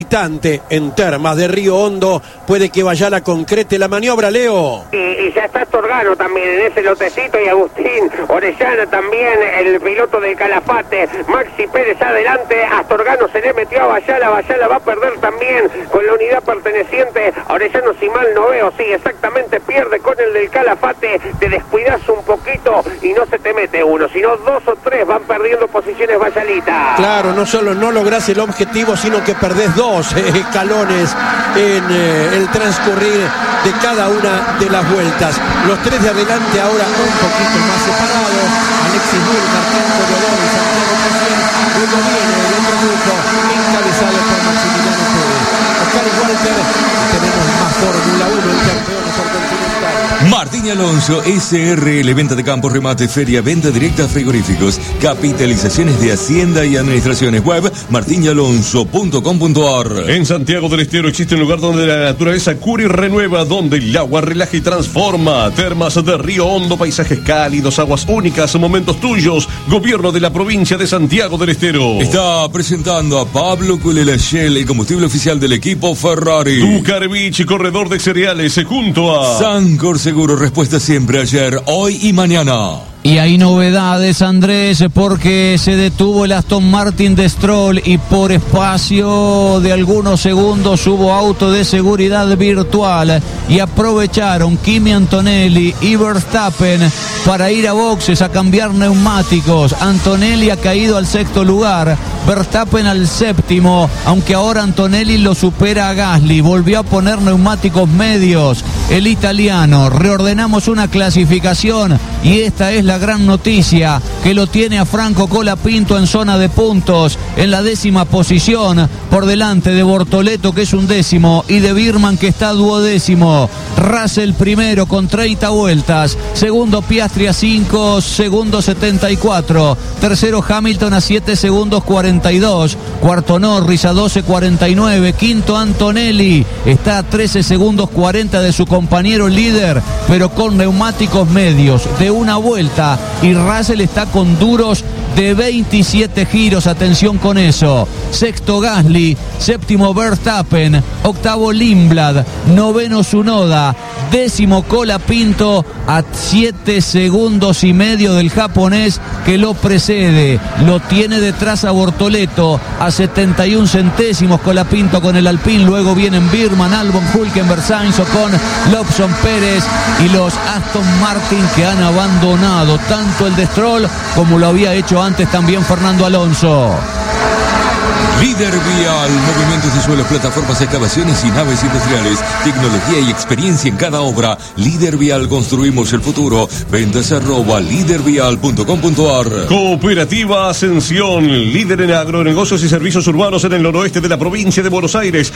en Termas de Río Hondo. Puede que Bayala concrete la maniobra, Leo. Y ya está Astorgano también en ese lotecito, y Agustín Orellana también, el piloto del Calafate. Maxi Pérez adelante, Astorgano se le metió a Bayala. Bayala va a perder también con la unidad perteneciente a Orellano, si mal no veo. Sí, exactamente, pierde con el del Calafate. Te descuidas un poquito y no se te mete uno, sino dos o tres van perdiendo posiciones Bayalita. Claro, no solo no lográs el objetivo, sino que perdés dos escalones en el transcurrir de cada una de las vueltas. Los tres de adelante ahora un poquito más separados. Alexis Bull, Martín Corredor y Santiago Cosier. Luego viene el otro grupo encabezado por Maximiliano Pérez. Oscar Walter, tenemos más Fórmula 1 en campeones por Continental. Martín Alonso, SRL, venta de campo, remate, feria, venta directa a frigoríficos, capitalizaciones de Hacienda y Administraciones. Web martinalonso.com.ar. En Santiago del Estero existe un lugar donde la naturaleza cura y renueva, donde el agua relaja y transforma. Termas de Río Hondo, paisajes cálidos, aguas únicas, momentos tuyos. Gobierno de la provincia de Santiago del Estero. Está presentando a Pablo Culela Shell, el combustible oficial del equipo Ferrari. Ducarvich, corredor de cereales, junto a Sancor Seguro, respuesta siempre ayer, hoy y mañana. Y hay novedades, Andrés, porque se detuvo el Aston Martin de Stroll y por espacio de algunos segundos hubo auto de seguridad virtual y aprovecharon Kimi Antonelli y Verstappen para ir a boxes a cambiar neumáticos. Antonelli ha caído al sexto lugar, Verstappen al séptimo, aunque ahora Antonelli lo supera a Gasly. Volvió a poner neumáticos medios el italiano. Reordenamos una clasificación y esta es la gran noticia, que lo tiene a Franco Colapinto en zona de puntos en la 10ª posición, por delante de Bortoleto, que es 11º, y de Birman, que está 12º. Russell primero con 30 vueltas, segundo Piastri a 5 segundos 74, tercero Hamilton a 7 segundos 42, cuarto Norris a 12:49, quinto Antonelli está a 13 segundos 40 de su compañero líder, pero con neumáticos medios de una vuelta, y Russell está con duros de 27 giros, atención con eso. Sexto Gasly, séptimo Verstappen, octavo Lindblad, noveno Tsunoda, décimo Colapinto a 7 segundos y medio del japonés que lo precede. Lo tiene detrás a Bortoleto a 71 centésimos Colapinto con el Alpine. Luego vienen Birman, Albon, Hülkenberg, Sainz, Ocon, Lobson, Pérez y los Aston Martin, que han abandonado tanto el de Stroll como lo había hecho antes también Fernando Alonso. Líder Vial, movimientos de suelos, plataformas, excavaciones y naves industriales, tecnología y experiencia en cada obra. Líder Vial, construimos el futuro. Ventas @lidervial.com.ar. Cooperativa Ascensión, líder en agronegocios y servicios urbanos en el noroeste de la provincia de Buenos Aires.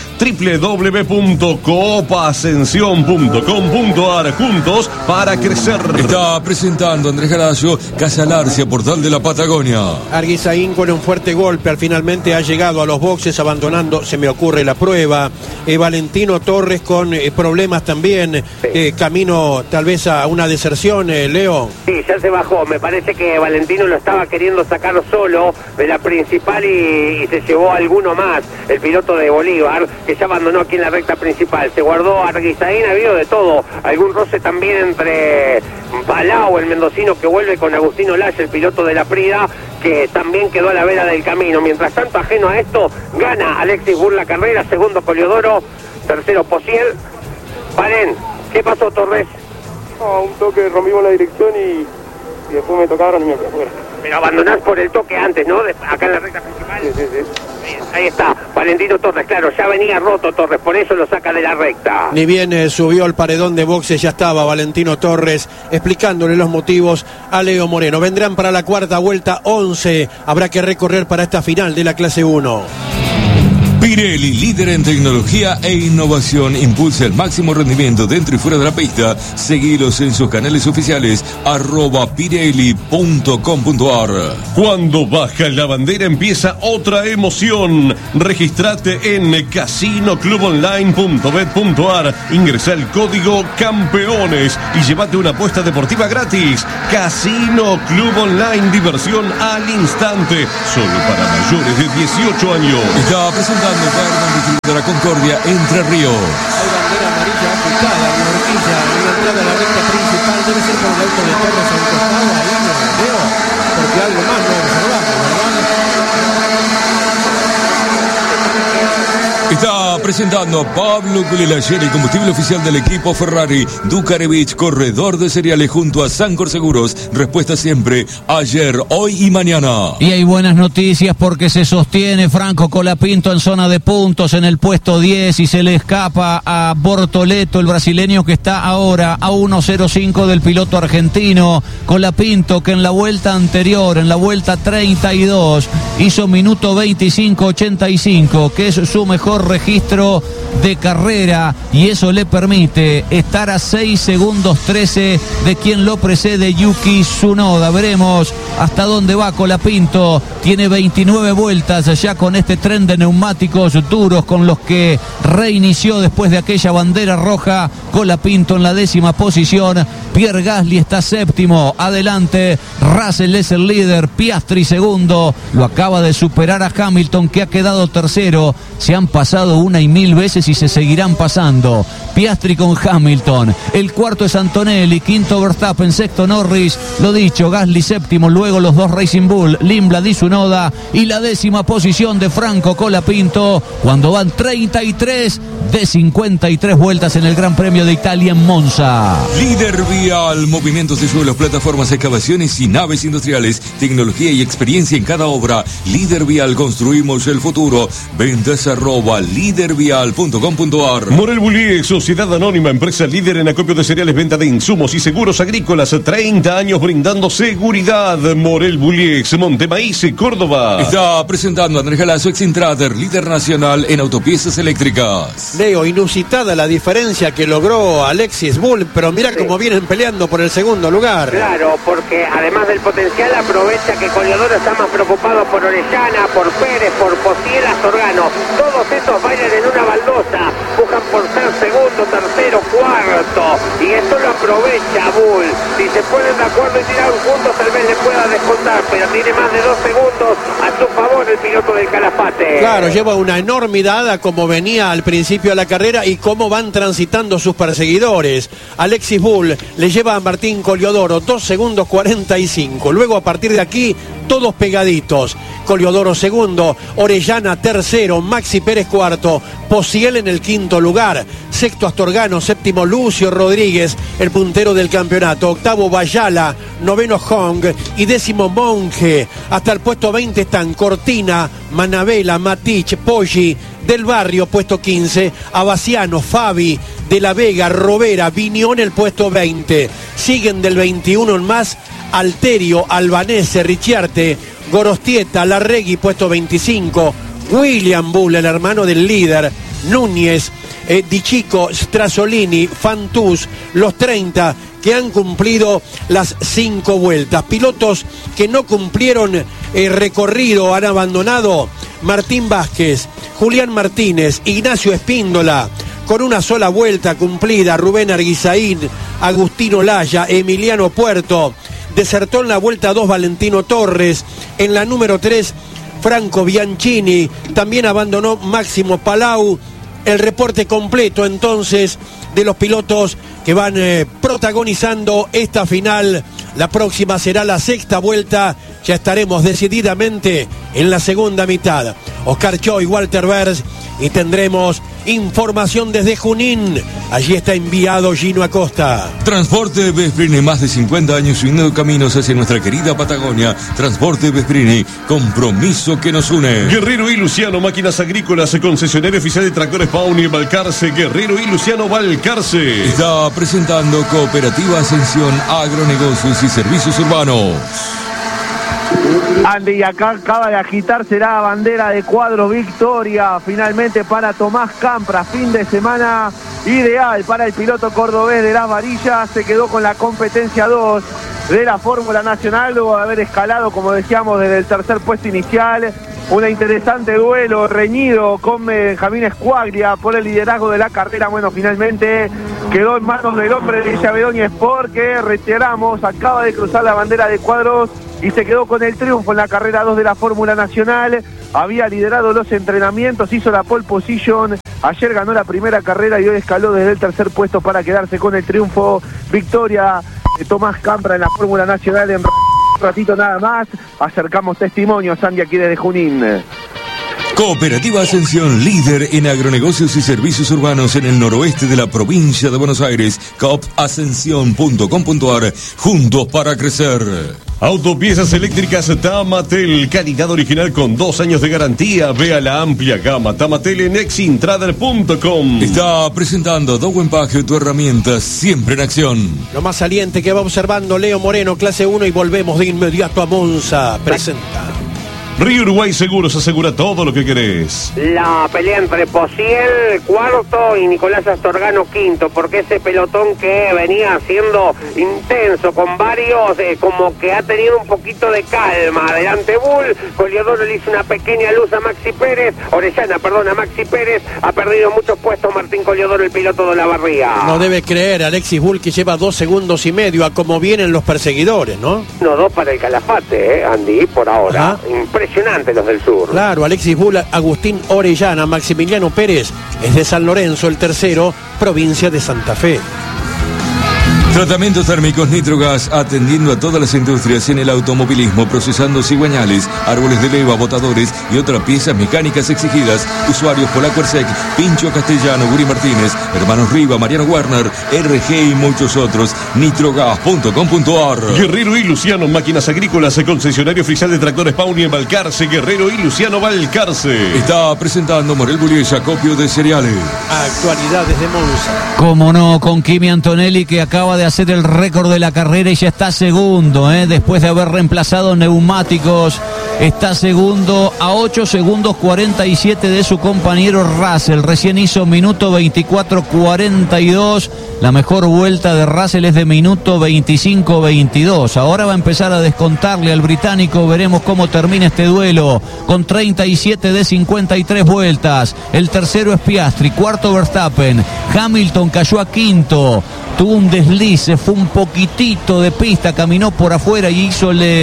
www.coopascensión.com.ar. Juntos para crecer. Está presentando Andrés Galacio, Casa Larcia, Portal de la Patagonia. Arguizaín con un fuerte golpe, al finalmente ha llegado a los boxes abandonando, se me ocurre, la prueba. Valentino Torres con problemas también, camino tal vez a una deserción, Leo. Sí, ya se bajó, me parece que Valentino lo estaba queriendo sacar solo de la principal y se llevó a alguno más, el piloto de Bolívar, que ya abandonó aquí en la recta principal. Se guardó a Arguizaín, ha habido de todo, algún roce también entre Palau, el mendocino, que vuelve con Agustino Laya, el piloto de la Prida, que también quedó a la vera del camino. Mientras tanto, ajeno a esto, gana Alexis Bull la carrera, segundo Poliodoro, tercero Posiel. Valen, ¿qué pasó, Torres? No, un toque, rompimos la dirección y después me tocaron y me fui. Pero abandonás por el toque antes, ¿no? Acá en la recta principal. Sí. Bien, ahí está, Valentino Torres, claro, ya venía roto Torres, por eso lo saca de la recta. Ni bien subió al paredón de boxes, ya estaba Valentino Torres explicándole los motivos a Leo Moreno. Vendrán para la cuarta vuelta 11, habrá que recorrer para esta final de la clase 1. Pirelli, líder en tecnología e innovación, impulsa el máximo rendimiento dentro y fuera de la pista. Seguilos en sus canales oficiales @pirelli.com.ar. Cuando baja la bandera empieza otra emoción. Registrate en casinoclubonline.bet.ar. Ingresa el código CAMPEONES y llévate una apuesta deportiva gratis. Casino Club Online, diversión al instante. Solo para mayores de 18 años. Está presentando Berman, Concordia, Entre Ríos. Hay bandera amarilla ajustada, una horquilla en la entrada a la recta principal. Debe ser por el auto de Torres a un costado, ahí no lo veo, porque algo más no observamos, ¿verdad? Está presentando Pablo Culilayer, el combustible oficial del equipo Ferrari. Dukarevich, corredor de cereales junto a Sancor Seguros. Respuesta siempre, ayer, hoy y mañana. Y hay buenas noticias porque se sostiene Franco Colapinto en zona de puntos en el puesto 10 y se le escapa a Bortoleto, el brasileño que está ahora a 1.05 del piloto argentino. Colapinto que en la vuelta anterior, en la vuelta 32, hizo minuto 25.85, que es su mejor registro de carrera y eso le permite estar a 6 segundos 13 de quien lo precede, Yuki Tsunoda. Veremos hasta dónde va Colapinto. Tiene 29 vueltas ya con este tren de neumáticos duros con los que reinició después de aquella bandera roja. Colapinto en la 10ª posición. Pierre Gasly está séptimo. Adelante, Russell es el líder. Piastri segundo. Lo acaba de superar a Hamilton, que ha quedado tercero. Se han pasado una y mil veces y se seguirán pasando. Piastri con Hamilton. El cuarto es Antonelli. Quinto Verstappen. Sexto Norris. Lo dicho, Gasly séptimo. Luego los dos Racing Bull, Lindblad y Tsunoda. Y la 10ª posición de Franco Colapinto cuando van 33 de 53 vueltas en el Gran Premio de Italia en Monza. Líder vial, movimientos de suelos, plataformas, excavaciones y naves industriales, tecnología y experiencia en cada obra. Líder vial, construimos el futuro. Ventas @lidervial.com.ar. Morel Bullies, sociedad anónima, empresa líder en acopio de cereales, venta de insumos y seguros agrícolas. 30 años brindando seguridad. Morel Bullies, Montemaíz, Córdoba. Está presentando Andrés Galazo, Exintrader, líder nacional en autopiezas eléctricas. Leo, inusitada la diferencia que logró Alexis Bull, pero mira cómo vienen peleando por el segundo lugar. Claro, porque además del potencial aprovecha que Coleodoro está más preocupado por Orellana, por Pérez, por Posiel, Astorgano. Todos estos bailan en una baldosa, buscan por ser segundo, tercero, cuarto, y esto lo aprovecha Bull. Si se ponen de acuerdo y tiran juntos, tal vez le pueda descontar, pero tiene más de 2 segundos a su favor el piloto del Calafate. Claro, lleva una enormidad a como venía al principio de la carrera y cómo van transitando sus perseguidores. Alexis Bull le lleva a Martín Coleodoro 2 segundos 45. Luego a partir de aquí, todos pegaditos. Coleodoro segundo, Orellana tercero, Maxi Pérez cuarto, Posiel en el quinto lugar, sexto Astorgano, séptimo Lucio Rodríguez, el puntero del campeonato, octavo Bayala, noveno Hong y décimo Monge. Hasta el puesto 20 están Cortina, Manabela, Matich, Poggi, Del Barrio, puesto 15, Abaciano, Fabi, De la Vega, Robera, Viñón, el puesto 20. Siguen del 21 en más Alterio, Albanese, Ricciarte, Gorostieta, Larregui, puesto 25, William Bull, el hermano del líder, Núñez, Di Chico, Strasolini, Fantús, los 30 que han cumplido las 5 vueltas. Pilotos que no cumplieron recorrido, han abandonado: Martín Vázquez, Julián Martínez, Ignacio Espíndola, con una sola vuelta cumplida, Rubén Arguizaín, Agustino Laya, Emiliano Puerto. Desertó en la vuelta 2 Valentino Torres, en la número 3 Franco Bianchini, también abandonó Máximo Palau. El reporte completo entonces de los pilotos que van protagonizando esta final. La próxima será la 6ª vuelta, ya estaremos decididamente en la segunda mitad. Oscar Choy, Walter Vers, y tendremos información desde Junín. Allí está enviado Gino Acosta. Transporte Vesprini, más de 50 años uniendo caminos hacia nuestra querida Patagonia. Transporte Vesprini, compromiso que nos une. Guerrero y Luciano, máquinas agrícolas, concesionario oficial de tractores Pauni, Balcarce. Guerrero y Luciano, Balcarce. Está presentando Cooperativa Ascensión, Agronegocios y Servicios Urbanos. Andy, y acá acaba de agitarse la bandera de Cuadro Victoria finalmente para Tomás Campra. Fin de semana ideal para el piloto cordobés de las varillas. Se quedó con la competencia 2 de la Fórmula Nacional luego de haber escalado, como decíamos, desde el tercer puesto inicial. Un interesante duelo reñido con Benjamín Escuaglia por el liderazgo de la carrera. Bueno, finalmente quedó en manos del hombre de Bedonia Sport, que reiteramos, acaba de cruzar la bandera de Cuadros y se quedó con el triunfo en la carrera 2 de la Fórmula Nacional. Había liderado los entrenamientos, hizo la pole position Ayer ganó la primera carrera y hoy escaló desde el tercer puesto para quedarse con el triunfo. Victoria de Tomás Campra en la Fórmula Nacional en un ratito nada más. Acercamos testimonios, Andy, aquí desde Junín. Cooperativa Ascensión, líder en agronegocios y servicios urbanos en el noroeste de la provincia de Buenos Aires. coopascension.com.ar, juntos para crecer. Autopiezas eléctricas Tamatel, calidad original con 2 años de garantía. Vea la amplia gama Tamatel en exintrader.com. Está presentando Dowen Pagio, tu herramienta siempre en acción. Lo más saliente que va observando Leo Moreno, clase 1, y volvemos de inmediato a Monza. Presenta. Río Uruguay Seguros asegura todo lo que querés. La pelea entre Pociel, cuarto, y Nicolás Astorgano, quinto, porque ese pelotón que venía siendo intenso con varios, como que ha tenido un poquito de calma. Adelante Bull, Coliodoro le hizo una pequeña luz a Maxi Pérez, a Maxi Pérez, ha perdido muchos puestos Martín Coliodoro, el piloto de la Barría. No debe creer Alexis Bull que lleva 2 segundos y medio a como vienen los perseguidores, ¿no? 1-2 para el Calafate, Andy, por ahora. Impresionante los del sur. Claro, Alexis Bull, Agustín Orellana, Maximiliano Pérez es de San Lorenzo, el tercero, provincia de Santa Fe. Tratamientos térmicos Nitrogas, atendiendo a todas las industrias en el automovilismo, procesando cigüeñales, árboles de leva, botadores y otras piezas mecánicas exigidas. Usuarios Polaco-Ersec, Pincho Castellano, Guri Martínez, Hermanos Riva, Mariano Werner, RG y muchos otros. Nitrogas.com.ar. Guerrero y Luciano, máquinas agrícolas, concesionario oficial de tractores Pauni en Balcarce. Guerrero y Luciano, Balcarce. Está presentando Morel Bullies, acopio de cereales. Actualidades de Monza. Cómo no, con Kimi Antonelli, que acaba de hacer el récord de la carrera y ya está segundo, después de haber reemplazado neumáticos. Está segundo a 8 segundos 47 de su compañero Russell. Recién hizo minuto 24.42. La mejor vuelta de Russell es de minuto 25.22. Ahora va a empezar a descontarle al británico. Veremos cómo termina este duelo con 37 de 53 vueltas. El tercero es Piastri, cuarto Verstappen. Hamilton cayó a quinto. Tuvo un desliz, se fue un poquitito de pista, caminó por afuera y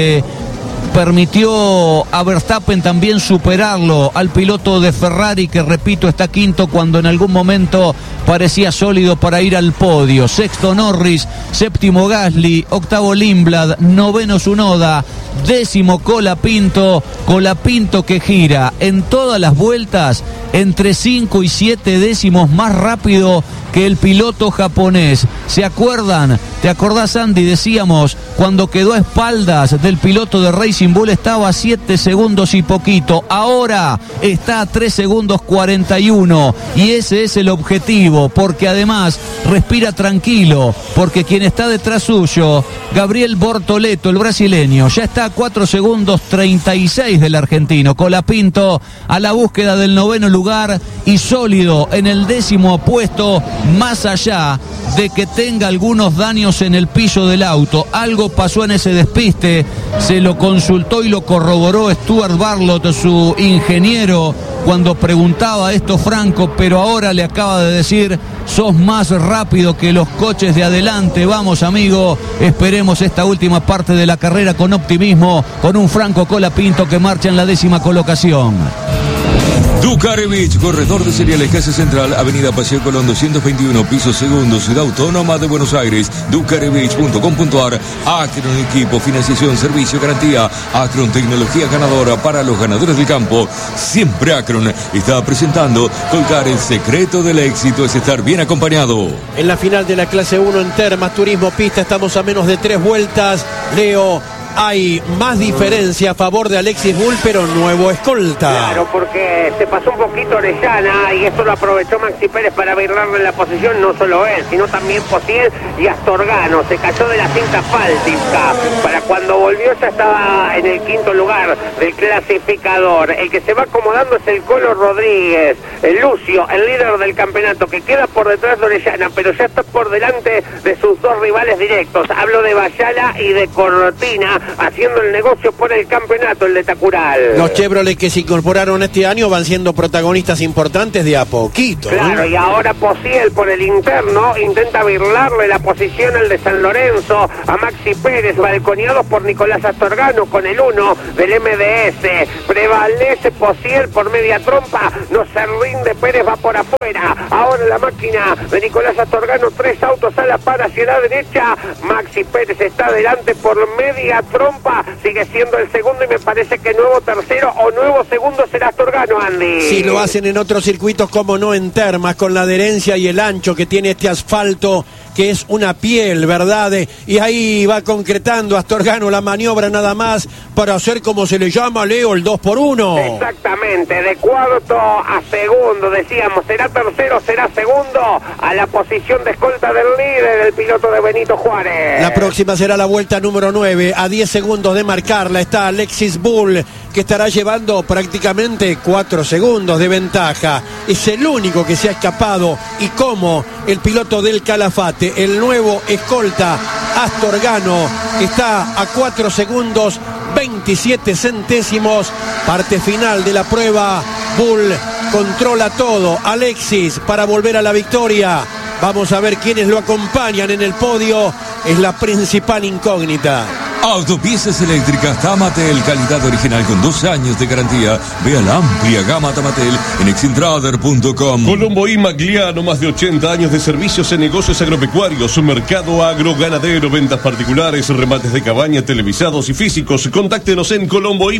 permitió a Verstappen también superarlo al piloto de Ferrari, que repito está quinto cuando en algún momento parecía sólido para ir al podio. Sexto Norris, séptimo Gasly, octavo Lindblad, noveno Tsunoda, décimo Colapinto que gira en todas las vueltas entre 5 y 7 décimos más rápido que el piloto japonés. ¿Se acuerdan? ¿Te acordás, Andy? Decíamos, cuando quedó a espaldas del piloto de Racing Bull estaba a 7 segundos y poquito. Ahora está a 3 segundos 41. Y ese es el objetivo, porque además respira tranquilo, porque quien está detrás suyo, Gabriel Bortoleto, el brasileño, ya está a 4 segundos 36 del argentino. Colapinto a la búsqueda del noveno lugar y sólido en el décimo puesto, más allá de que tenga algunos daños en el piso del auto. Algo pasó en ese despiste, se lo consultó y lo corroboró Stuart Barlott, su ingeniero, cuando preguntaba esto Franco, pero ahora le acaba de decir: sos más rápido que los coches de adelante. Vamos, amigo, esperemos esta última parte de la carrera con optimismo, con un Franco Colapinto que marcha en la 10ª colocación. Ducarevich, corredor de cereales, Casa Central, Avenida Paseo Colón 221, piso segundo, Ciudad Autónoma de Buenos Aires. Ducarevich.com.ar. Acron Equipo, financiación, servicio, garantía. Acron, tecnología ganadora para los ganadores del campo. Siempre Acron está presentando Colcar. El secreto del éxito es estar bien acompañado. En la final de la clase 1 en Termas, Turismo Pista, estamos a menos de 3 vueltas. Leo, hay más diferencia a favor de Alexis Bull, pero nuevo escolta. Claro, porque se pasó un poquito Orellana y eso lo aprovechó Maxi Pérez para virarle la posición, no solo él, sino también Pociel y Astorgano. Se cayó de la cinta asfáltica. Para cuando volvió ya estaba en el 5.º lugar del clasificador. El que se va acomodando es el Colo Rodríguez, el Lucio, el líder del campeonato, que queda por detrás de Orellana, pero ya está por delante de sus 2 rivales directos. Hablo de Bayala y de Cortina, haciendo el negocio por el campeonato, el de Tacural. Los Chevrolet que se incorporaron este año van siendo protagonistas importantes de a poquito. Claro, y ahora Pociel por el interno intenta virlarle la posición al de San Lorenzo, a Maxi Pérez, balconeados por Nicolás Astorgano con el 1 del MDS. Prevalece Pociel por media trompa, no se rinde Pérez, va por afuera. afuera. Ahora la máquina de Nicolás Astorgano, 3 autos a la par hacia la derecha. Maxi Pérez está adelante por media trompa, sigue siendo el segundo y me parece que nuevo tercero o nuevo segundo será Astorgano, Andy. Si lo hacen en otros circuitos, como no en Termas, con la adherencia y el ancho que tiene este asfalto, que es una piel, ¿verdad? Y ahí va concretando Astorgano la maniobra nada más para hacer, como se le llama, Leo, el 2x1. Exactamente, de cuarto a segundo, decíamos, será tercero, será segundo, a la posición de escolta del líder, el piloto de Benito Juárez. La próxima será la vuelta número 9, a 10 segundos de marcarla está Alexis Bull, que estará llevando prácticamente 4 segundos de ventaja. Es el único que se ha escapado. Y como el piloto del Calafate, el nuevo escolta Astorgano, está a 4 segundos 27 centésimos. Parte final de la prueba. Bull controla todo. Alexis para volver a la victoria. Vamos a ver quiénes lo acompañan en el podio. Es la principal incógnita. Autopiezas eléctricas Tamatel, calidad original con 2 años de garantía. Vea la amplia gama Tamatel en exintrader.com. Colombo y Magliano, más de 80 años de servicios en negocios agropecuarios, mercado agroganadero, ventas particulares, remates de cabaña, televisados y físicos. Contáctenos en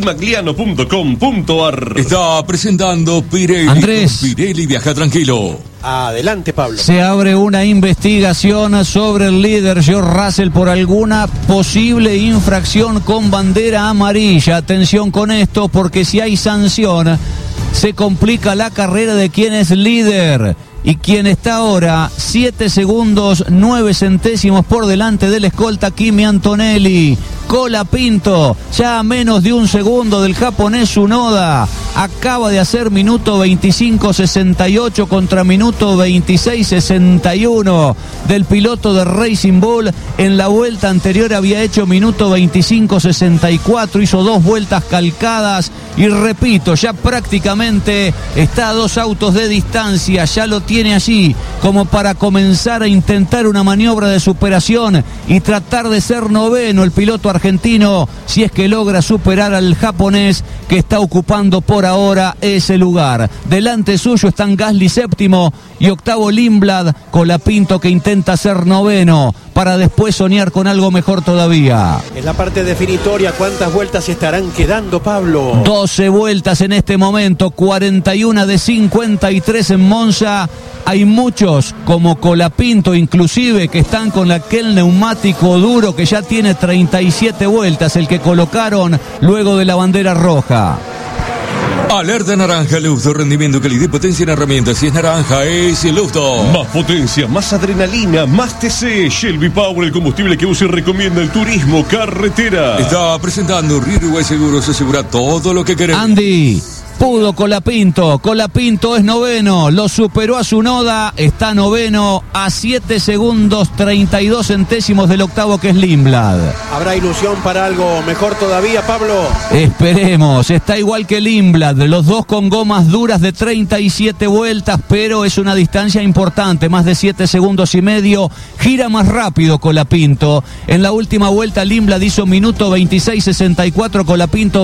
colomboymagliano.com.ar. Está presentando Pirelli. Andrés. Pirelli viaja tranquilo. Adelante, Pablo. Se abre una investigación sobre el líder George Russell por alguna posible infracción con bandera amarilla. Atención con esto, porque si hay sanción, se complica la carrera de quien es líder y quien está ahora 7 segundos 9 centésimos por delante del escolta Kimi Antonelli. Colapinto, ya a menos de un segundo del japonés Tsunoda, acaba de hacer minuto 25.68 contra minuto 26.61 del piloto de Racing Bull. En la vuelta anterior había hecho minuto 25.64, hizo 2 vueltas calcadas y repito, ya prácticamente está a 2 autos de distancia, ya lo tiene allí como para comenzar a intentar una maniobra de superación y tratar de ser noveno el piloto argentino, si es que logra superar al japonés que está ocupando por ahora ese lugar. Delante suyo están Gasly séptimo y octavo Lindblad, Colapinto que intenta ser noveno para después soñar con algo mejor todavía. En la parte definitoria, ¿cuántas vueltas estarán quedando, Pablo? 12 vueltas en este momento, 41 de 53 en Monza. Hay muchos, como Colapinto inclusive, que están con aquel neumático duro que ya tiene 37 vueltas, el que colocaron luego de la bandera roja. Alerta naranja, Lufto, rendimiento, calidad y potencia en herramientas. Si es naranja, es Lufto. Más potencia, más adrenalina, más TC. Shelby Power, el combustible que usa y recomienda el turismo carretera. Está presentando Río Uruguay Seguros, asegura todo lo que queremos. Andy, pudo Colapinto, Colapinto es noveno, lo superó a Tsunoda, está noveno a 7 segundos 32 centésimos del octavo que es Lindblad. ¿Habrá ilusión para algo mejor todavía, Pablo? Esperemos, está igual que Lindblad, los dos con gomas duras de 37 vueltas, pero es una distancia importante, más de 7 segundos y medio, gira más rápido Colapinto. En la última vuelta Lindblad hizo minuto 26.64, Colapinto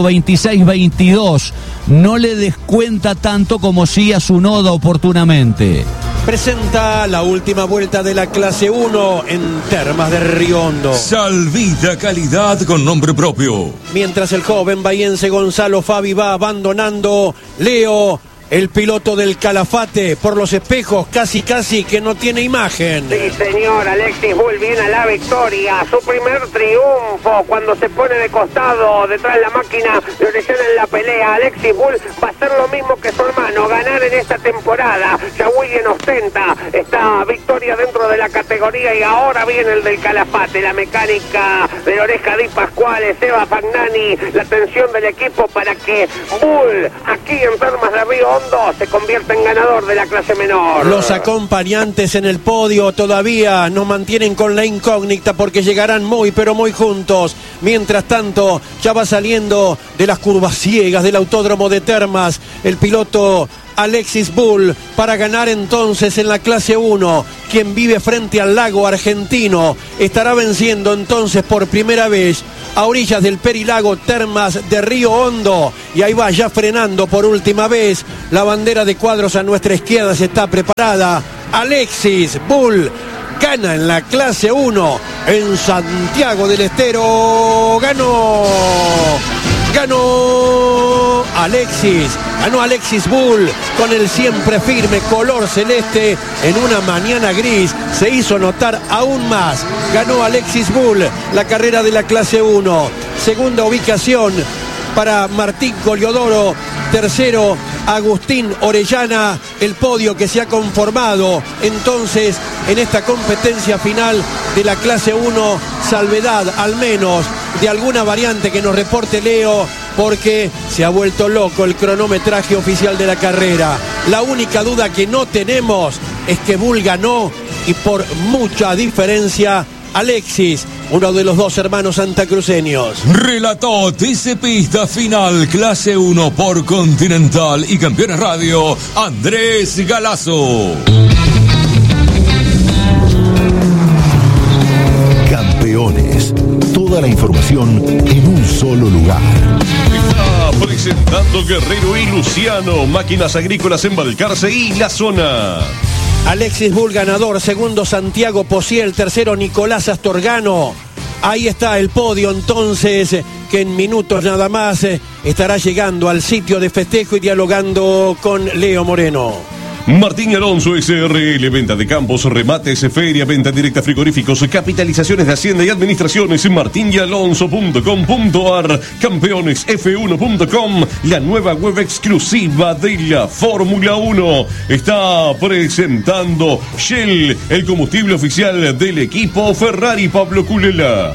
26.22. No le descuenta tanto como si a Tsunoda oportunamente. Presenta la última vuelta de la clase 1 en Termas de Río Hondo. Salvita calidad con nombre propio. Mientras el joven bahiense Gonzalo Fabi va abandonando, Leo, el piloto del Calafate, por los espejos, casi que no tiene imagen. Sí, señor, Alexis Bull viene a la victoria, su primer triunfo cuando se pone de costado detrás de la máquina de Orellana en la pelea. Alexis Bull va a hacer lo mismo que su hermano, ganar en esta temporada. Ya William ostenta esta victoria dentro de la categoría y ahora viene el del Calafate, la mecánica de Oreja Di Pasquale, Seba Fagnani, la atención del equipo para que Bull, aquí en Termas de Río Hondo, se convierte en ganador de la clase menor. Los acompañantes en el podio todavía nos mantienen con la incógnita porque llegarán muy pero muy juntos. Mientras tanto, ya va saliendo de las curvas ciegas del autódromo de Termas el piloto Alexis Bull para ganar entonces en la clase 1. Quien vive frente al lago argentino estará venciendo entonces por primera vez a orillas del Perilago Termas de Río Hondo. Y ahí va ya frenando por última vez. La bandera de cuadros a nuestra izquierda se está preparada. Alexis Bull gana en la clase 1 en Santiago del Estero. Ganó Alexis Bull con el siempre firme color celeste en una mañana gris. Se hizo notar aún más. Ganó Alexis Bull la carrera de la clase 1. Segunda ubicación para Martín Coliodoro. Tercero, Agustín Orellana. El podio que se ha conformado entonces en esta competencia final de la clase 1. Salvedad al menos de alguna variante que nos reporte Leo, porque se ha vuelto loco el cronometraje oficial de la carrera. La única duda que no tenemos es que Bull ganó, y por mucha diferencia. Alexis, uno de los dos hermanos santacruceños. Relató TC Pista Final Clase 1 por Continental y Campeones Radio, Andrés Galazo. Campeones, toda la información en un solo lugar. Está presentando Guerrero y Luciano, máquinas agrícolas en Balcarce y la zona. Alexis Bull ganador, segundo Santiago Posiel, tercero Nicolás Astorgano. Ahí está el podio entonces, que en minutos nada más estará llegando al sitio de festejo y dialogando con Leo Moreno. Martín Alonso SRL, venta de campos, remates, feria, venta directa, frigoríficos, capitalizaciones de Hacienda y administraciones. martinyalonso.com.ar. campeonesf1.com, la nueva web exclusiva de la Fórmula 1. Está presentando Shell, el combustible oficial del equipo Ferrari. Pablo Culela.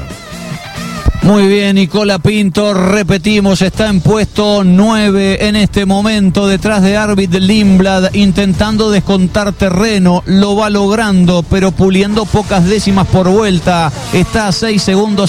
Muy bien, Nicola Pinto, repetimos, está en puesto 9 en este momento, detrás de Arvid Lindblad, intentando descontar terreno, lo va logrando, pero puliendo pocas décimas por vuelta. Está a 6 segundos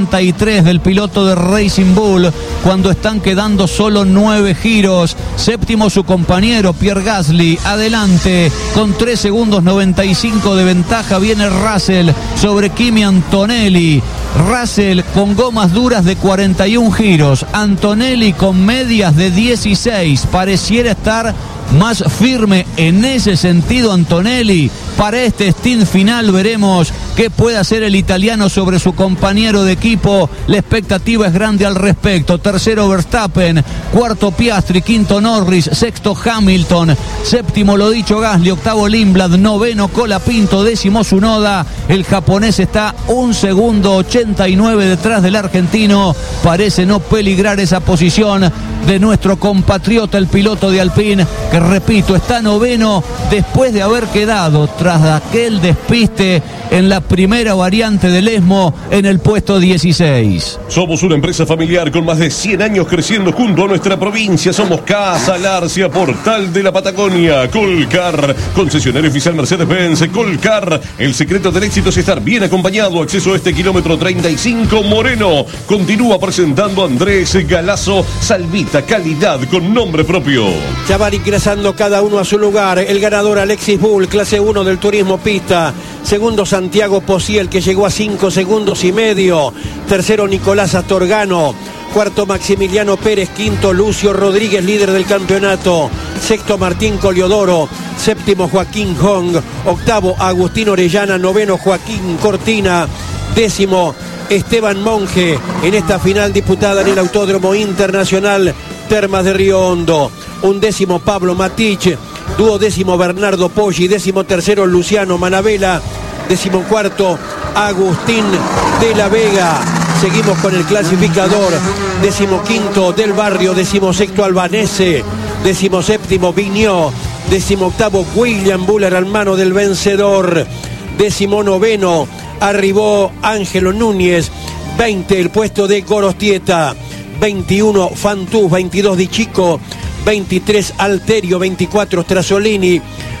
73 del piloto de Racing Bull, cuando están quedando solo 9 giros. Séptimo su compañero Pierre Gasly, adelante, con 3 segundos 95 de ventaja viene Russell sobre Kimi Antonelli. Russell con gomas duras de 41 giros, Antonelli con medias de 16, pareciera estar más firme en ese sentido Antonelli. Para este stint final veremos qué puede hacer el italiano sobre su compañero de equipo. La expectativa es grande al respecto. Tercero Verstappen, cuarto Piastri, quinto Norris, sexto Hamilton, séptimo lo dicho Gasly, octavo Lindblad, noveno Colapinto, décimo Tsunoda. El japonés está 1 segundo 89 detrás del argentino. Parece no peligrar esa posición de nuestro compatriota, el piloto de Alpine, que repito, está noveno después de haber quedado tras aquel despiste en la primera variante del ESMO en el puesto 16. Somos una empresa familiar con más de 100 años creciendo junto a nuestra provincia. Somos Casa Larcia, Portal de la Patagonia. Colcar, concesionario oficial Mercedes-Benz. Colcar, el secreto del éxito es estar bien acompañado. Acceso a este kilómetro 35 Moreno. Continúa presentando Andrés Galazo. Salvita, calidad con nombre propio. Ya van ingresando cada uno a su lugar. El ganador Alexis Bull, clase 1 del turismo pista. Segundo Santiago Posiel, que llegó a 5 segundos y medio. Tercero Nicolás Astorgano. Cuarto Maximiliano Pérez. Quinto Lucio Rodríguez, líder del campeonato. Sexto Martín Coliodoro. Séptimo Joaquín Hong. Octavo Agustín Orellana. Noveno Joaquín Cortina. Décimo Esteban Monge, en esta final disputada en el Autódromo Internacional Termas de Río Hondo. 11º Pablo Matich. 12º Bernardo Poggi. 13º Luciano Manabela. 14º Agustín de la Vega. Seguimos con el clasificador. 15º Del Barrio. 16º Albanese. 17º Viñó. 18º William Buller, al mano del vencedor. 19º arribó Ángelo Núñez. 20 el puesto de Gorostieta. 21 Fantús. 22 Di Chico. 23 Alterio. 24 Strasolini.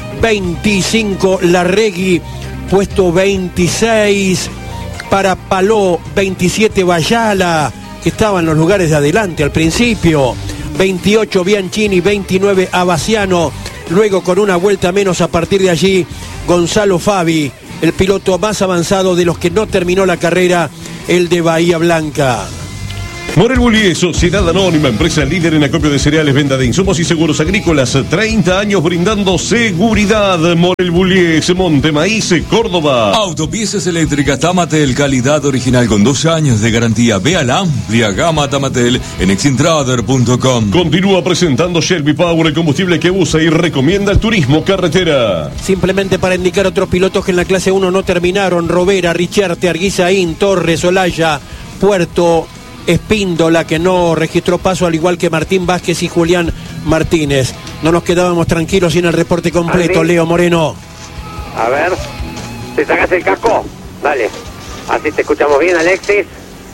25 Larregui. Puesto 26 para Paló. 27 Bayala, que estaba en los lugares de adelante al principio. 28 Bianchini. 29 Abasiano. luego con una vuelta menos a partir de allí, Gonzalo Fabi, el piloto más avanzado de los que no terminó la carrera, el de Bahía Blanca. Morel Bullier, Sociedad Anónima, empresa líder en acopio de cereales, venta de insumos y seguros agrícolas. 30 años brindando seguridad. Morel Bullier, Monte Maíz, Córdoba. Autopiezas eléctricas Tamatel, calidad original con 2 años de garantía. Vea la amplia gama Tamatel en exintrader.com. Continúa presentando Shelby Power, el combustible que usa y recomienda el turismo carretera. Simplemente para indicar otros pilotos que en la clase 1 no terminaron: Robera, Richarte, Arguizaín, Torres, Olaya, Puerto, Espíndola, que no registró paso, al igual que Martín Vázquez y Julián Martínez. No nos quedábamos tranquilos sin el reporte completo, Leo Moreno. A ver, ¿te sacas el casco? Dale, así te escuchamos bien, Alexis.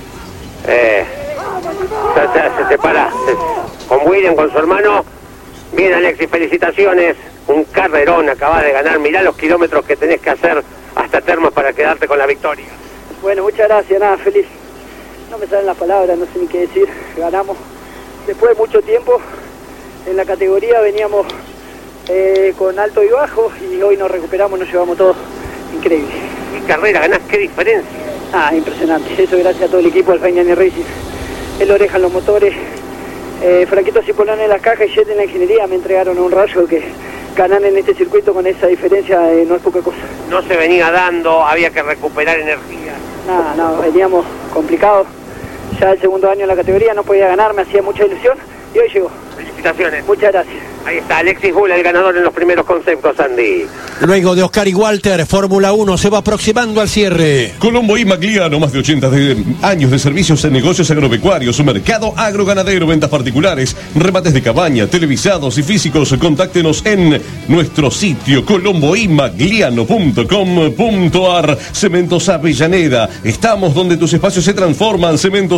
Se separa con William, con su hermano. Bien, Alexis, felicitaciones. Un carrerón acabas de ganar. Mirá los kilómetros que tenés que hacer hasta Termas para quedarte con la victoria. Bueno, muchas gracias, nada, feliz. No me salen las palabras, no sé ni qué decir. Ganamos después de mucho tiempo. En la categoría veníamos con alto y bajo, y hoy nos recuperamos, nos llevamos todo. Increíble. ¿Qué carrera ganás? ¿Qué diferencia? Impresionante. Eso gracias a todo el equipo, al Fagnani Racing. El Oreja en los motores, Franquito Cipolón en las cajas y Jet en la ingeniería. Me entregaron un rayo que ganar en este circuito con esa diferencia no es poca cosa. No se venía dando, había que recuperar energía. No, veníamos complicados. Ya el segundo año en la categoría no podía ganar, me hacía mucha ilusión y hoy llegó. Felicitaciones. Muchas gracias. Ahí está Alexis Gula, el ganador en los primeros conceptos, Andy. Luego de Oscar y Walter, Fórmula 1 se va aproximando al cierre. Colombo y Magliano, más de 80 años de servicios en negocios agropecuarios, mercado agroganadero, ventas particulares, remates de cabaña, televisados y físicos. Contáctenos en nuestro sitio colomboymagliano.com.ar. Cementos Avellaneda, estamos donde tus espacios se transforman.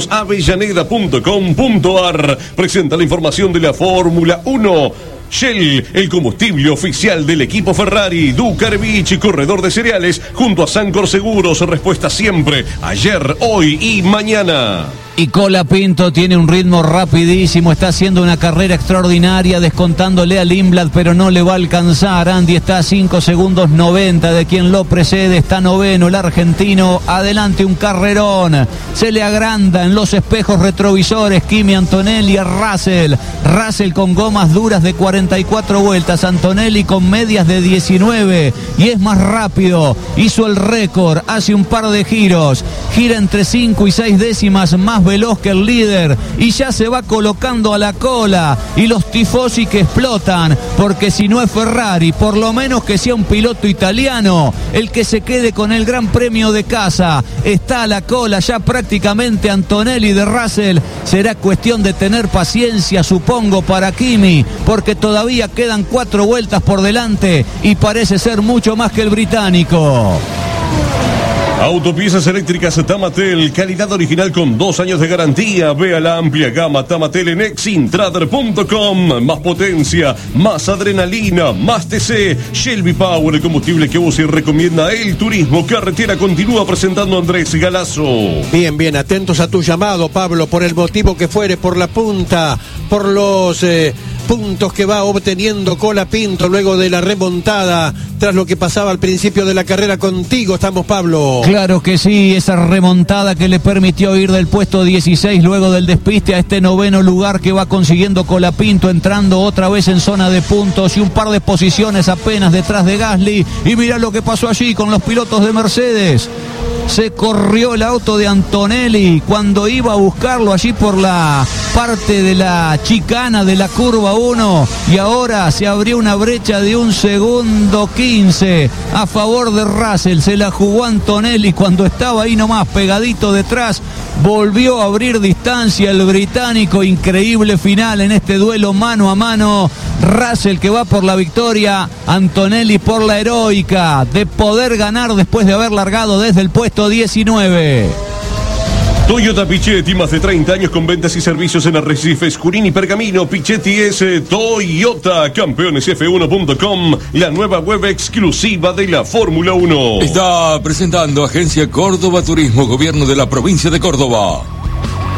cementosavellaneda.com.ar. presenta la información de la Fórmula 1. Shell, el combustible oficial del equipo Ferrari. Ducarevich, corredor de cereales, junto a Sancor Seguros. Respuesta siempre, ayer, hoy y mañana. Y Colapinto tiene un ritmo rapidísimo, está haciendo una carrera extraordinaria, descontándole a Lindblad, pero no le va a alcanzar. Andy está a 5 segundos 90 de quien lo precede, está noveno el argentino. Adelante un carrerón, se le agranda en los espejos retrovisores Kimi Antonelli a Russell con gomas duras de 44 vueltas, Antonelli con medias de 19 y es más rápido, hizo el récord, hace un par de giros, gira entre 5 y 6 décimas más veloz que el líder y ya se va colocando a la cola, y los tifosi que explotan, porque si no es Ferrari, por lo menos que sea un piloto italiano el que se quede con el gran premio de casa. Está a la cola ya prácticamente Antonelli de Russell. Será cuestión de tener paciencia, supongo, para Kimi, porque todavía quedan 4 vueltas por delante y parece ser mucho más que el británico. Autopiezas eléctricas Tamatel, calidad original con 2 años de garantía. Vea la amplia gama Tamatel en exintrader.com. Más potencia, más adrenalina, más TC. Shelby Power, el combustible que usa y recomienda el turismo carretera. Continúa presentando Andrés Galazo. Bien, atentos a tu llamado, Pablo, por el motivo que fuere, por la punta, por los puntos que va obteniendo Colapinto luego de la remontada tras lo que pasaba al principio de la carrera. Contigo estamos, Pablo. Claro que sí, esa remontada que le permitió ir del puesto 16 luego del despiste a este noveno lugar que va consiguiendo Colapinto, entrando otra vez en zona de puntos y un par de posiciones apenas detrás de Gasly. Y mira lo que pasó allí con los pilotos de Mercedes. Se corrió el auto de Antonelli cuando iba a buscarlo allí por la parte de la chicana de la curva 1, y ahora se abrió una brecha de 1 segundo 15 a favor de Russell. Se la jugó Antonelli cuando estaba ahí nomás pegadito detrás, volvió a abrir distancia el británico. Increíble final en este duelo mano a mano. Russell que va por la victoria, Antonelli por la heroica de poder ganar después de haber largado desde el puesto 19. Toyota Pichetti, más de 30 años con ventas y servicios en Arrecifes, Junín y Pergamino. Pichetti es Toyota. Campeonesf1.com, la nueva web exclusiva de la Fórmula 1. Está presentando Agencia Córdoba Turismo, Gobierno de la Provincia de Córdoba.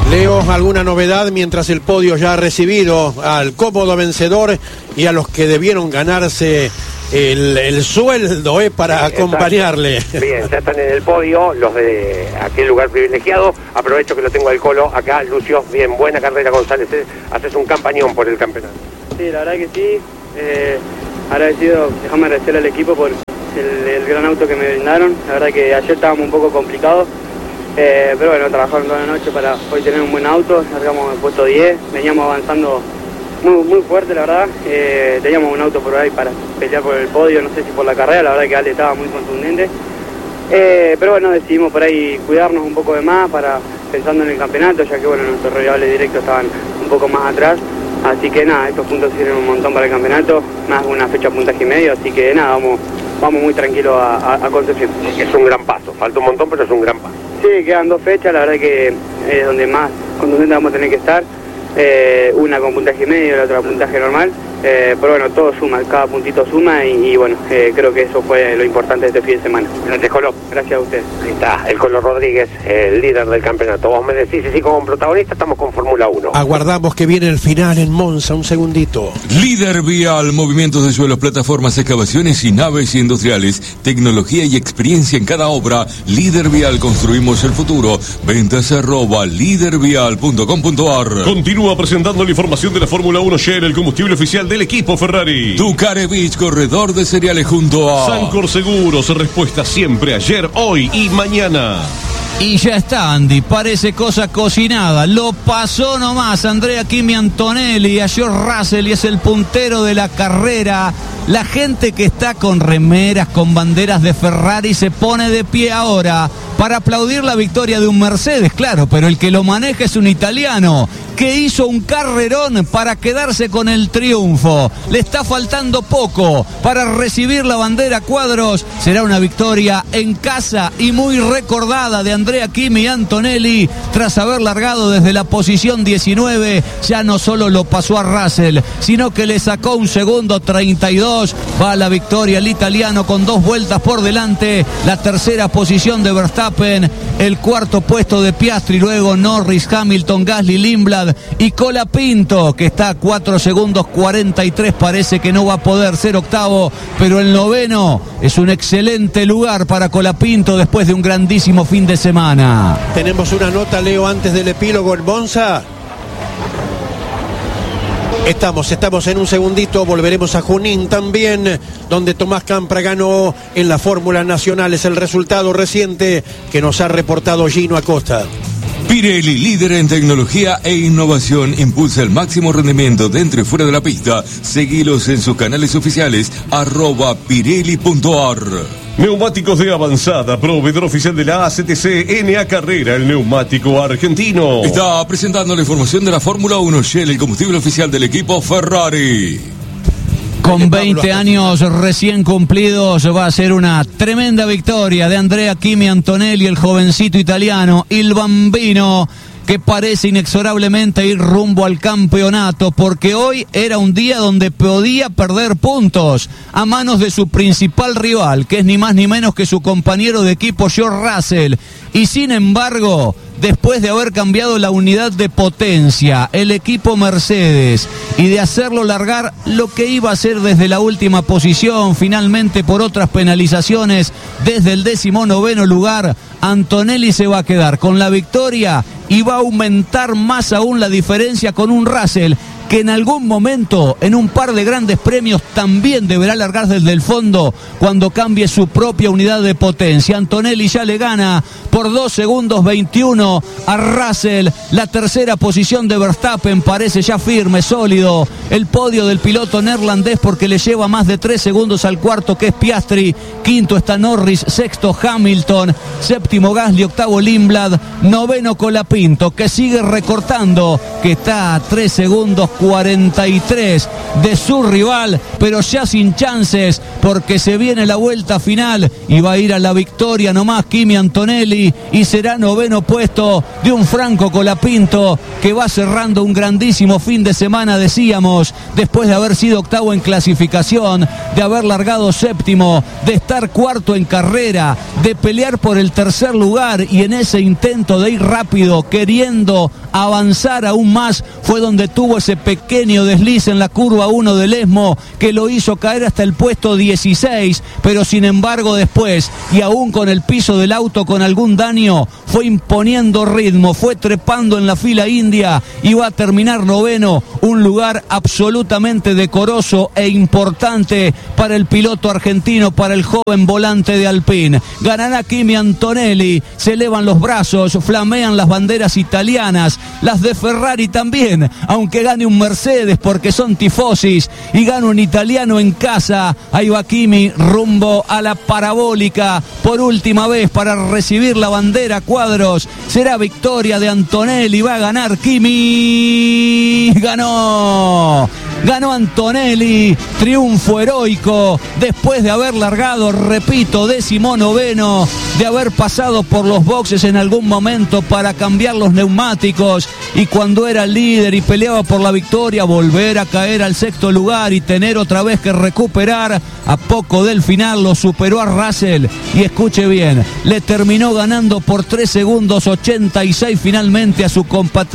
Leo, ¿alguna novedad mientras el podio ya ha recibido al cómodo vencedor y a los que debieron ganarse el sueldo para acompañarle? Bien, ya están en el podio los de aquel lugar privilegiado. Aprovecho que lo tengo al Colo acá. Lucio, bien, buena carrera, González. Haces un campañón por el campeonato. Sí, la verdad que sí. Déjame agradecer al equipo por el gran auto que me brindaron. La verdad que ayer estábamos un poco complicados. Pero bueno, trabajaron toda la noche para hoy tener un buen auto. Largamos el puesto 10. Veníamos avanzando muy fuerte, la verdad. Teníamos un auto por ahí para pelear por el podio, no sé si por la carrera, la verdad que Ale estaba muy contundente. Pero bueno, decidimos por ahí cuidarnos un poco de más pensando en el campeonato, ya que bueno, nuestros rivales directos estaban un poco más atrás. Así que nada, estos puntos sirven un montón para el campeonato, más una fecha puntaje y medio, así que nada, vamos muy tranquilos a Concepción. Es un gran paso, falta un montón, pero es un gran paso. Sí, quedan 2 fechas, la verdad que es donde más contundente vamos a tener que estar. Una con puntaje y medio, la otra con puntaje normal, pero bueno, todo suma, cada puntito suma y bueno, creo que eso fue lo importante de este fin de semana. Gracias, Colo. Gracias a usted. Ahí está, el Colo Rodríguez, el líder del campeonato. Vos me decís, sí, como protagonista estamos con Fórmula 1. Aguardamos que viene el final en Monza, un segundito. Líder vial, movimientos de suelos, plataformas, excavaciones y naves industriales, tecnología y experiencia en cada obra. Líder vial, construimos el futuro. Ventas @lidervial.com.ar. Continúa presentando la información de la Fórmula 1 Shell, el combustible oficial del equipo Ferrari. Ducare Beach, corredor de cereales junto a Sancor Seguros, respuesta siempre, ayer, hoy y mañana. Y ya está, Andy, parece cosa cocinada. Lo pasó nomás Andrea Kimi Antonelli a George Russell y es el puntero de la carrera. La gente que está con remeras, con banderas de Ferrari se pone de pie ahora para aplaudir la victoria de un Mercedes, claro, pero el que lo maneja es un italiano que hizo un carrerón para quedarse con el triunfo. Le está faltando poco para recibir la bandera cuadros. Será una victoria en casa y muy recordada de Andrea Kimi Antonelli tras haber largado desde la posición 19. Ya no solo lo pasó a Russell, sino que le sacó un segundo 32. Va a la victoria el italiano con 2 vueltas por delante. La tercera posición de Verstappen, el cuarto puesto de Piastri, luego Norris, Hamilton, Gasly, Lindblad y Colapinto, que está a 4 segundos 43, parece que no va a poder ser octavo, pero el noveno es un excelente lugar para Colapinto después de un grandísimo fin de semana. Tenemos una nota, Leo, antes del epílogo en Monza. Estamos en un segundito, volveremos a Junín también, donde Tomás Campra ganó en la Fórmula Nacional. Es el resultado reciente que nos ha reportado Gino Acosta. Pirelli, líder en tecnología e innovación, impulsa el máximo rendimiento dentro y fuera de la pista. Seguilos en sus canales oficiales, @pirelli.ar. Neumáticos de avanzada, proveedor oficial de la ACTC NA Carrera, el neumático argentino. Está presentando la información de la Fórmula 1 Shell, el combustible oficial del equipo Ferrari. Con 20 años recién cumplidos va a ser una tremenda victoria de Andrea Kimi Antonelli, el jovencito italiano, il bambino, que parece inexorablemente ir rumbo al campeonato, porque hoy era un día donde podía perder puntos a manos de su principal rival, que es ni más ni menos que su compañero de equipo George Russell. Y sin embargo, después de haber cambiado la unidad de potencia, el equipo Mercedes, y de hacerlo largar lo que iba a ser desde la última posición, finalmente por otras penalizaciones desde el 19º lugar, Antonelli se va a quedar con la victoria y va a aumentar más aún la diferencia con un Russell que en algún momento, en un par de grandes premios, también deberá largar desde el fondo cuando cambie su propia unidad de potencia. Antonelli ya le gana por 2 segundos 21 a Russell. La tercera posición de Verstappen parece ya firme, sólido. El podio del piloto neerlandés porque le lleva más de 3 segundos al cuarto, que es Piastri. Quinto está Norris, sexto Hamilton, séptimo Gasly, octavo Lindblad, noveno Colapinto, que sigue recortando, que está a 3 segundos 2:43 de su rival, pero ya sin chances porque se viene la vuelta final y va a ir a la victoria nomás Kimi Antonelli y será noveno puesto de un Franco Colapinto que va cerrando un grandísimo fin de semana, decíamos, después de haber sido octavo en clasificación, de haber largado séptimo, de estar cuarto en carrera, de pelear por el tercer lugar y en ese intento de ir rápido, queriendo avanzar aún más, fue donde tuvo ese pequeño desliz en la curva 1 del ESMO que lo hizo caer hasta el puesto 16, pero sin embargo después, y aún con el piso del auto con algún daño, fue imponiendo ritmo, fue trepando en la fila india y va a terminar noveno, un lugar absolutamente decoroso e importante para el piloto argentino, para el joven volante de Alpine. Ganará Kimi Antonelli, se elevan los brazos, flamean las banderas italianas, las de Ferrari también, aunque gane un Mercedes porque son tifosis y gana un italiano en casa. Ahí va Kimi rumbo a la parabólica por última vez para recibir la bandera cuadros. Será victoria de Antonelli, va a ganar Kimi. Ganó Antonelli, triunfo heroico después de haber largado, repito, 19º, de haber pasado por los boxes en algún momento para cambiar los neumáticos y cuando era líder y peleaba por la victoria, volver a caer al sexto lugar y tener otra vez que recuperar. A poco del final lo superó a Russell y escuche bien, le terminó ganando por 3 segundos 86 finalmente a su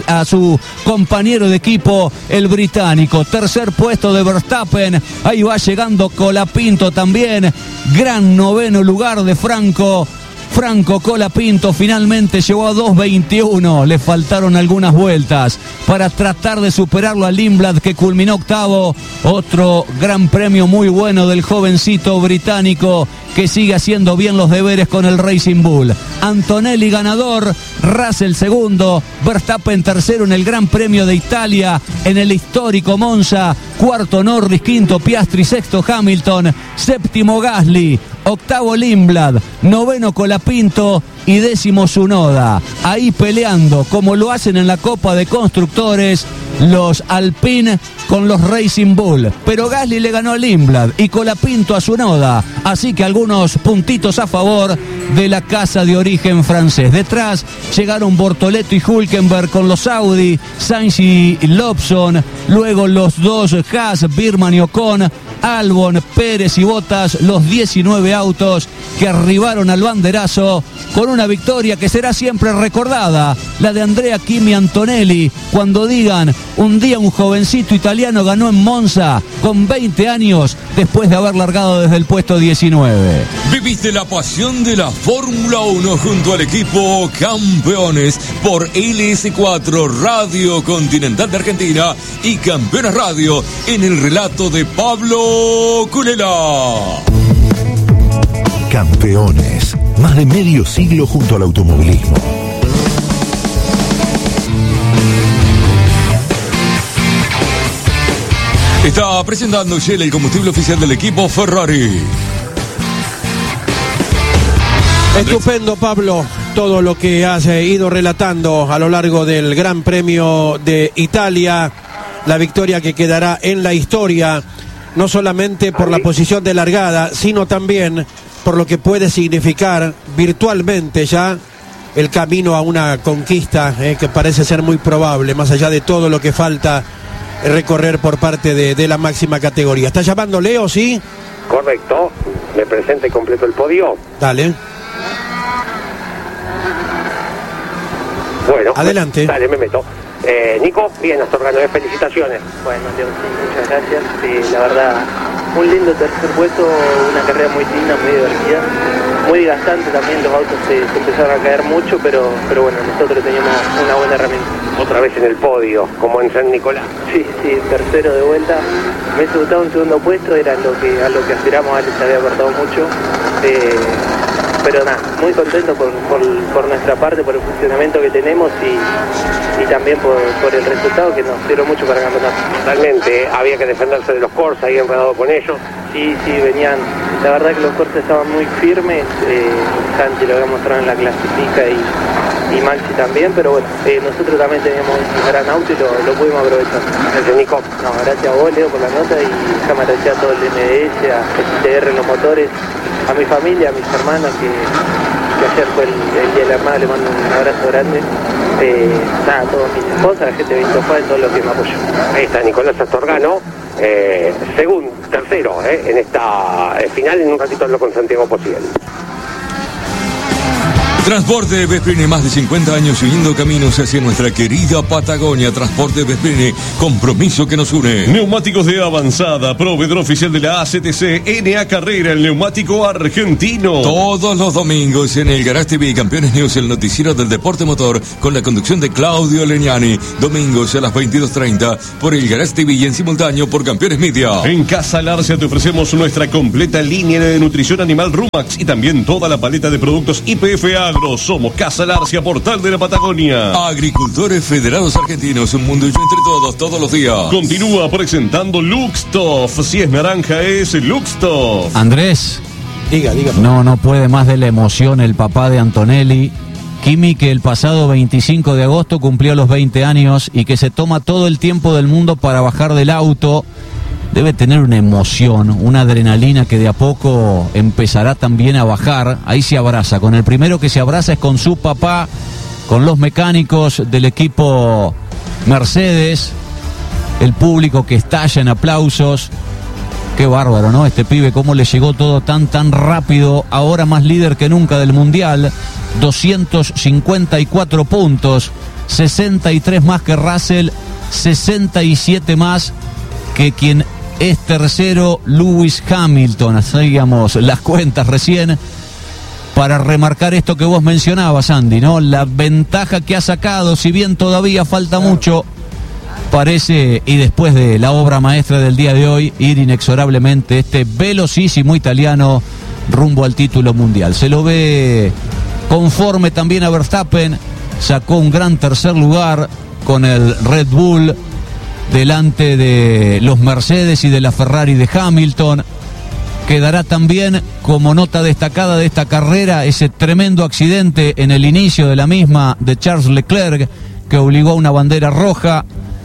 compañero de equipo, el británico. Tercer puesto de Verstappen, ahí va llegando Colapinto también, gran noveno lugar de Franco Colapinto, finalmente llegó a 2:21, le faltaron algunas vueltas para tratar de superarlo a Lindblad que culminó octavo. Otro gran premio muy bueno del jovencito británico que sigue haciendo bien los deberes con el Racing Bull. Antonelli ganador, Russell segundo, Verstappen tercero en el Gran Premio de Italia, en el histórico Monza, cuarto Norris, quinto Piastri, sexto Hamilton, séptimo Gasly, octavo Lindblad, noveno Colapinto y décimo Tsunoda. Ahí peleando como lo hacen en la Copa de Constructores los Alpine con los Racing Bull, pero Gasly le ganó a Lindblad y Colapinto a Tsunoda, así que algunos puntitos a favor de la casa de origen francés. Detrás llegaron Bortoleto y Hülkenberg con los Audi, Sainz y Lobson, luego los dos Haas, Birman y Ocon, Albon, Pérez y Bottas, los 19 autos que arribaron al banderazo con una victoria que será siempre recordada, la de Andrea Kimi Antonelli, cuando digan un día un jovencito italiano ganó en Monza con 20 años después de haber largado desde el puesto 19. Viviste la pasión de la Fórmula 1 junto al equipo Campeones por LS4 Radio Continental de Argentina y Campeones Radio en el relato de Pablo Culela. Campeones, más de medio siglo junto al automovilismo. Está presentando Shell, el combustible oficial del equipo Ferrari. Estupendo, Pablo, todo lo que has ido relatando a lo largo del Gran Premio de Italia, la victoria que quedará en la historia, no solamente por la posición de largada, sino también por lo que puede significar virtualmente ya el camino a una conquista que parece ser muy probable, más allá de todo lo que falta recorrer por parte de la máxima categoría. ¿Está llamando Leo, sí? Correcto, me presenta y completo el podio. Dale. Bueno, adelante. Dale, me meto. Nico, bien, Astorgano, felicitaciones. Bueno, Diego, muchas gracias. La verdad, un lindo tercer puesto, una carrera muy linda, muy divertida, muy desgastante también. Los autos se empezaron a caer mucho, pero bueno, nosotros teníamos una buena herramienta. Otra vez en el podio, como en San Nicolás. Sí, tercero de vuelta. Me hubiese gustado un segundo puesto, era a lo que aspiramos. Alex había aportado mucho. Pero nada, muy contento por nuestra parte, por el funcionamiento que tenemos y también por el resultado que nos sirvió mucho para campeonato. Totalmente, había que defenderse de los Corsa, ahí enredado con ellos. Sí, venían, la verdad que los Corsa estaban muy firmes, Santi lo había mostrado en la clasifica y Maxi también, pero bueno, nosotros también teníamos un gran auto y lo pudimos aprovechar. Gracias, Nico. No, gracias a vos, Leo, por la nota, y déjame agradecer a todo el MDS, a STR, los motores, a mi familia, a mis hermanas, que ayer fue el Día de la Hermana, le mando un abrazo grande. A todas mis esposas, a la gente de Vinto Juárez, todo lo que me apoyó. Ahí está Nicolás Astorgano, tercero en esta final. En un ratito hablo con Santiago Posiel. Transporte Vesprini, más de 50 años uniendo caminos hacia nuestra querida Patagonia. Transporte Vesprini, compromiso que nos une. Neumáticos de avanzada, proveedor oficial de la ACTC, NA Carrera, el neumático argentino. Todos los domingos en el Garage TV, Campeones News, el noticiero del deporte motor, con la conducción de Claudio Legnani. Domingos a las 22:30 por el Garage TV y en simultáneo por Campeones Media. En Casa Larcia te ofrecemos nuestra completa línea de nutrición animal Rumax y también toda la paleta de productos YPF Agro. Somos Casa Larcia, portal de la Patagonia. Agricultores Federados Argentinos, un mundo hecho entre todos, todos los días. Continúa presentando Luxtoff. Si es naranja, es Luxtoff. Andrés. Diga. No puede más de la emoción el papá de Antonelli. Kimi, que el pasado 25 de agosto cumplió los 20 años y que se toma todo el tiempo del mundo para bajar del auto. Debe tener una emoción, una adrenalina que de a poco empezará también a bajar. Ahí se abraza. Con el primero que se abraza es con su papá, con los mecánicos del equipo Mercedes, el público que estalla en aplausos. Qué bárbaro, ¿no? Este pibe, cómo le llegó todo tan rápido, ahora más líder que nunca del Mundial. 254 puntos, 63 más que Russell, 67 más que quien es tercero, Lewis Hamilton. Hacíamos las cuentas recién para remarcar esto que vos mencionabas, Andy, ¿no? La ventaja que ha sacado, si bien todavía falta mucho, parece, y después de la obra maestra del día de hoy, ir inexorablemente este velocísimo italiano rumbo al título mundial. Se lo ve conforme también a Verstappen, sacó un gran tercer lugar con el Red Bull, delante de los Mercedes y de la Ferrari de Hamilton. Quedará también como nota destacada de esta carrera ese tremendo accidente en el inicio de la misma de Charles Leclerc, que obligó a una bandera roja,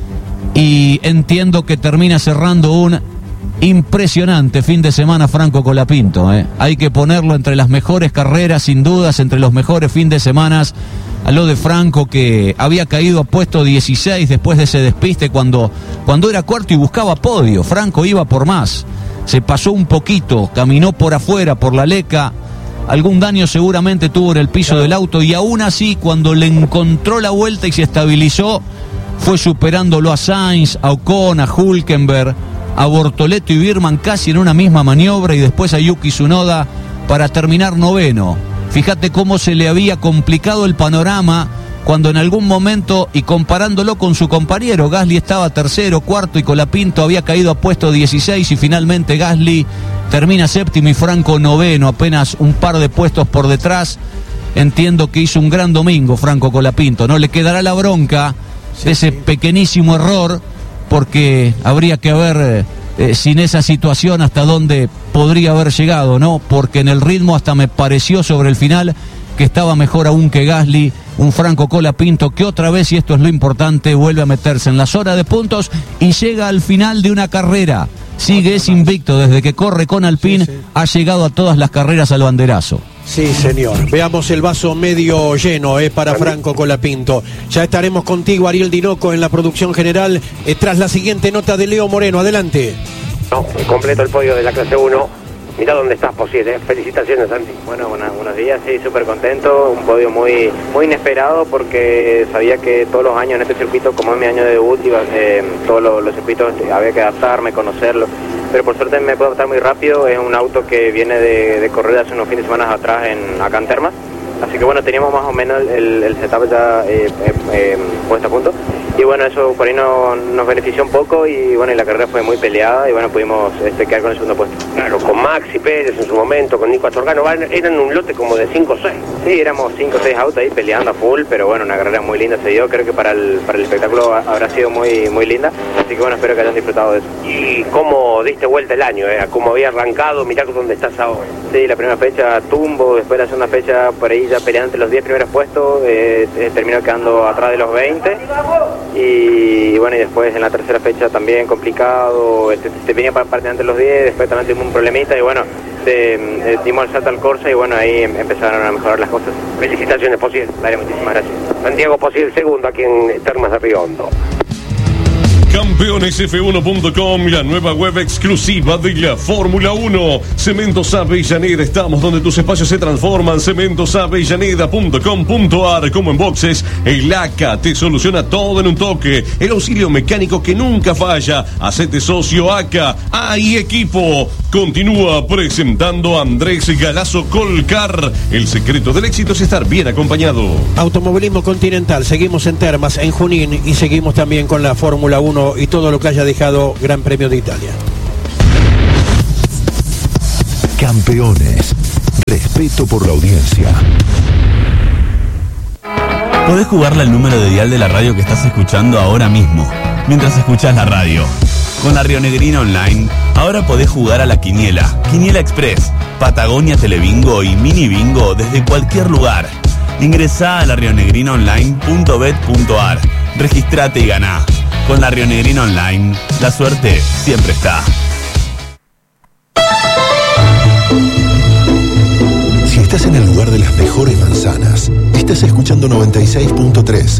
y entiendo que termina cerrando un impresionante fin de semana Franco Colapinto. Hay que ponerlo entre las mejores carreras, sin dudas, entre los mejores fin de semana. A lo de Franco, que había caído a puesto 16 después de ese despiste cuando era cuarto y buscaba podio. Franco iba por más, se pasó un poquito, caminó por afuera, por la leca, algún daño seguramente tuvo en el piso del auto, y aún así cuando le encontró la vuelta y se estabilizó, fue superándolo a Sainz, a Ocon, a Hülkenberg, a Bortoleto y Birman casi en una misma maniobra, y después a Yuki Tsunoda para terminar noveno. Fíjate cómo se le había complicado el panorama cuando en algún momento, y comparándolo con su compañero, Gasly estaba tercero, cuarto, y Colapinto había caído a puesto 16, y finalmente Gasly termina séptimo y Franco noveno, apenas un par de puestos por detrás. Entiendo que hizo un gran domingo Franco Colapinto, ¿no? Le quedará la bronca de ese pequeñísimo error, porque habría que ver sin esa situación hasta dónde podría haber llegado, ¿no? Porque en el ritmo hasta me pareció sobre el final que estaba mejor aún que Gasly, un Franco Colapinto que otra vez, y esto es lo importante, vuelve a meterse en la zona de puntos y llega al final de una carrera. Sigue, es invicto desde que corre con Alpine, ha llegado a todas las carreras al banderazo. Sí, señor. Veamos el vaso medio lleno para Franco Colapinto. Ya estaremos contigo, Ariel Dinoco, en la producción general, tras la siguiente nota de Leo Moreno. Adelante. No, completo el podio de la clase 1. Mirá dónde estás, Posiel, Felicitaciones, Santi. Bueno, buenos días, sí, súper contento. Un podio muy inesperado, porque sabía que todos los años en este circuito, como es mi año de debut, todos los circuitos había que adaptarme, conocerlo. Pero por suerte me puedo adaptar muy rápido. Es un auto que viene de correr hace unos fines de semana atrás acá en Termas. Así que bueno, teníamos más o menos el setup ya puesto a punto. Y bueno, eso por ahí nos benefició un poco, y bueno, y la carrera fue muy peleada, y bueno, pudimos quedar con el segundo puesto. Claro, con Maxi Pérez en su momento, con Nico Astorgano, eran un lote como de 5 o 6. Sí, éramos 5 o 6 autos ahí peleando a full, pero bueno, una carrera muy linda se dio. Creo que para el espectáculo habrá sido muy linda, así que bueno, espero que hayan disfrutado de eso. ¿Y cómo diste vuelta el año? ¿Cómo había arrancado? Mirá dónde estás ahora. Sí, la primera fecha tumbo, después la segunda fecha por ahí ya peleando entre los 10 primeros puestos, terminó quedando atrás de los 20 y bueno, y después en la tercera fecha también complicado, te venía parte entre los 10, después también tuvimos un problemita y bueno, dimos el salto al Corsa y bueno, ahí empezaron a mejorar las cosas. Felicitaciones, Posil. Dale, muchísimas gracias. Santiago Posil, segundo aquí en Termas de Río Hondo. Campeonesf1.com, la nueva web exclusiva de la Fórmula 1. Cementos Avellaneda, estamos donde tus espacios se transforman. cementosavellaneda.com.ar. Como en boxes, el ACA te soluciona todo en un toque. El auxilio mecánico que nunca falla. Hacete socio ACA. ¡Hay equipo! Continúa presentando a Andrés Galazo Colcar. El secreto del éxito es estar bien acompañado. Automovilismo Continental, seguimos en Termas, en Junín y seguimos también con la Fórmula 1 y todo lo que haya dejado Gran Premio de Italia. Campeones. Respeto por la audiencia. Podés jugarle al número de dial de la radio que estás escuchando ahora mismo, mientras escuchás la radio. Con la Rionegrina Online, ahora podés jugar a la Quiniela, Quiniela Express, Patagonia Telebingo y Mini Bingo desde cualquier lugar. Ingresá a la rionegrinaonline.bet.ar, registrate y ganá. Con la Rionegrina Online, la suerte siempre está. Si estás en el lugar de las mejores manzanas, estás escuchando 96.3.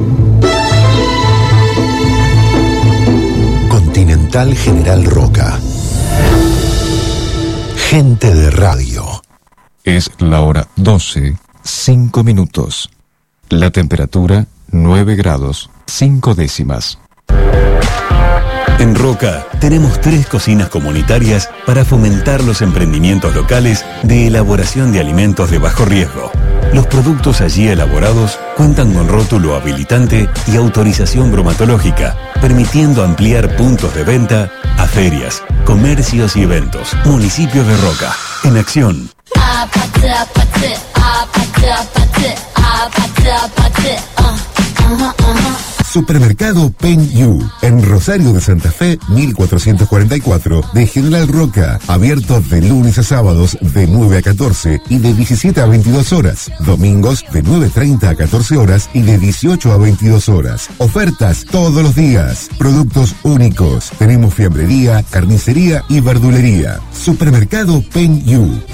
Continental General Roca. Gente de radio. Es la hora 12, 5 minutos. La temperatura 9 grados, 5 décimas. En Roca tenemos 3 cocinas comunitarias para fomentar los emprendimientos locales de elaboración de alimentos de bajo riesgo. Los productos allí elaborados cuentan con rótulo habilitante y autorización bromatológica, permitiendo ampliar puntos de venta a ferias, comercios y eventos. Municipio de Roca, en acción. Supermercado Pen You, en Rosario de Santa Fe, 1444, de General Roca, abierto de lunes a sábados de 9 a 14 y de 17 a 22 horas, domingos de 9:30 a 14 horas y de 18 a 22 horas. Ofertas todos los días, productos únicos, tenemos fiambrería, carnicería y verdulería. Supermercado Pen You.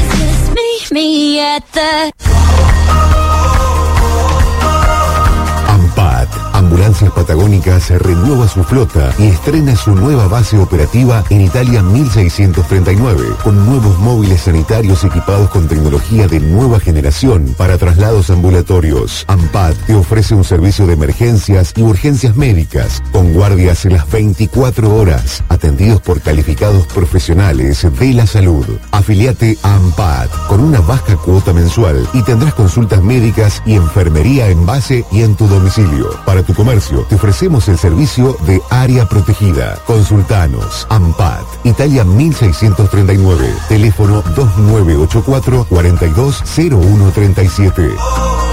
AMPAT, Ambulancias Patagónicas, renueva su flota y estrena su nueva base operativa en Italia 1639, con nuevos móviles sanitarios equipados con tecnología de nueva generación para traslados ambulatorios. AMPAT te ofrece un servicio de emergencias y urgencias médicas, con guardias en las 24 horas, atendidos por calificados profesionales de la salud. Afiliate a AMPAT con una baja cuota mensual y tendrás consultas médicas y enfermería en base y en tu domicilio. Para tu comercio te ofrecemos el servicio de área protegida. Consultanos. AMPAT, Italia 1639, teléfono 2984 420137.